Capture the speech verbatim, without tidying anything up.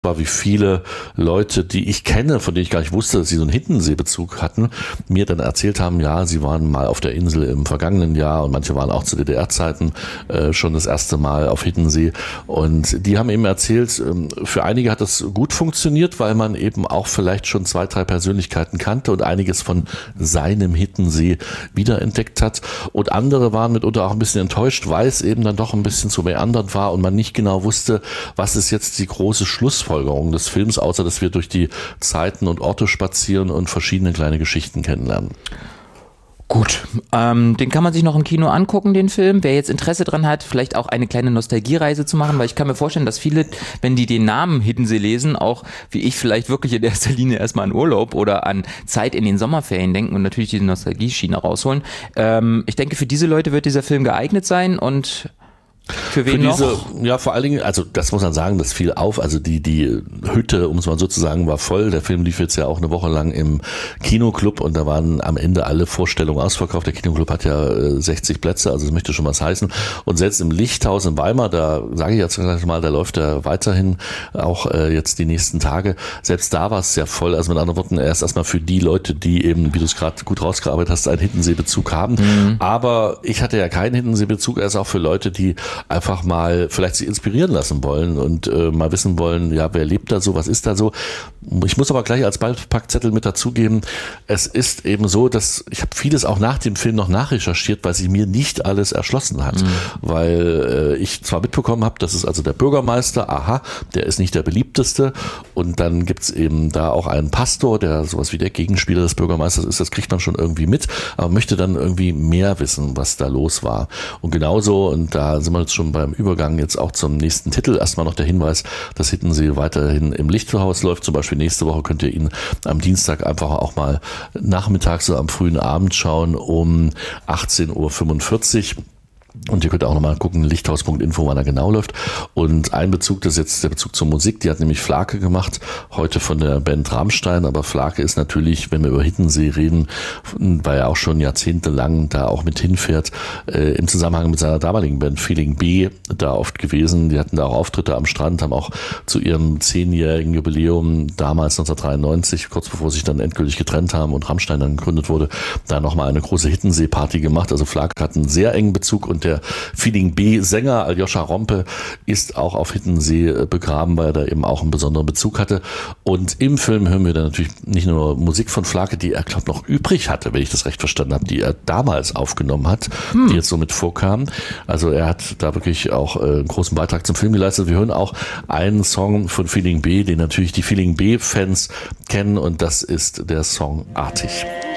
war, wie viele Leute, die ich kenne, von denen ich gar nicht wusste, dass sie so einen Hiddensee-Bezug hatten, mir dann erzählt haben, ja, sie waren mal auf der Insel im vergangenen Jahr und manche waren auch zu D D R-Zeiten äh, schon das erste Mal auf Hiddensee. Und die haben eben erzählt, äh, für einige hat das gut funktioniert, weil man eben auch vielleicht schon zwei, drei Persönlichkeiten kannte und einiges von seinem Hiddensee wiederentdeckt hat. Und andere waren mitunter auch ein bisschen enttäuscht, weil es eben dann doch ein bisschen zu meandernd war und man nicht genau wusste, was ist jetzt die große Schlussfolgerung des Films, außer dass wir durch die Zeiten und Orte spazieren und verschiedene kleine Geschichten kennenlernen. Gut, ähm, den kann man sich noch im Kino angucken, den Film. Wer jetzt Interesse dran hat, vielleicht auch eine kleine Nostalgiereise zu machen, weil ich kann mir vorstellen, dass viele, wenn die den Namen Hiddensee lesen, auch wie ich vielleicht wirklich in erster Linie erstmal an Urlaub oder an Zeit in den Sommerferien denken und natürlich diese Nostalgie-Schiene rausholen. Ähm, ich denke, für diese Leute wird dieser Film geeignet sein und für wen Für diese, noch? Ja, vor allen Dingen, also das muss man sagen, das fiel auf, also die die Hütte, um es mal so zu sagen, war voll. Der Film lief jetzt ja auch eine Woche lang im Kinoclub und da waren am Ende alle Vorstellungen ausverkauft. Der Kinoclub hat ja äh, sechzig Plätze, also das möchte schon was heißen. Und selbst im Lichthaus in Weimar, da sage ich jetzt mal, da läuft er weiterhin auch äh, jetzt die nächsten Tage. Selbst da war es sehr voll. Also mit anderen Worten, erst erstmal für die Leute, die eben, wie du es gerade gut rausgearbeitet hast, einen Hiddensee-Bezug haben. Mhm. Aber ich hatte ja keinen Hiddensee-Bezug, er ist auch für Leute, die einfach mal vielleicht sich inspirieren lassen wollen und äh, mal wissen wollen, ja, wer lebt da so, was ist da so. Ich muss aber gleich als Beipackzettel mit dazugeben, es ist eben so, dass ich habe vieles auch nach dem Film noch nachrecherchiert, weil sich mir nicht alles erschlossen hat, mhm. weil äh, ich zwar mitbekommen habe, das ist also der Bürgermeister, aha, der ist nicht der beliebteste und dann gibt's eben da auch einen Pastor, der sowas wie der Gegenspieler des Bürgermeisters ist, das kriegt man schon irgendwie mit, aber möchte dann irgendwie mehr wissen, was da los war. Und genauso, und da sind wir jetzt schon beim Übergang jetzt auch zum nächsten Titel. Erstmal noch der Hinweis, dass Hiddensee weiterhin im Lichthaus läuft. Zum Beispiel nächste Woche könnt ihr ihn am Dienstag einfach auch mal nachmittags oder am frühen Abend schauen um achtzehn Uhr fünfundvierzig. Und ihr könnt auch nochmal gucken, lichthaus punkt info, wann er genau läuft. Und ein Bezug, das ist jetzt der Bezug zur Musik, die hat nämlich Flake gemacht, heute von der Band Rammstein. Aber Flake ist natürlich, wenn wir über Hiddensee reden, weil er auch schon jahrzehntelang da auch mit hinfährt, äh, im Zusammenhang mit seiner damaligen Band Feeling B da oft gewesen. Die hatten da auch Auftritte am Strand, haben auch zu ihrem zehnjährigen Jubiläum damals neunzehnhundertdreiundneunzig, kurz bevor sie sich dann endgültig getrennt haben und Rammstein dann gegründet wurde, da nochmal eine große Hiddensee-Party gemacht. Also Flake hat einen sehr engen Bezug und der Feeling B-Sänger Aljoscha Rompe ist auch auf Hiddensee begraben, weil er da eben auch einen besonderen Bezug hatte. Und im Film hören wir dann natürlich nicht nur Musik von Flake, die er, glaube ich, noch übrig hatte, wenn ich das recht verstanden habe, die er damals aufgenommen hat, hm. die jetzt so mit vorkamen. Also er hat da wirklich auch einen großen Beitrag zum Film geleistet. Wir hören auch einen Song von Feeling B, den natürlich die Feeling B-Fans kennen, und das ist der Song Artig.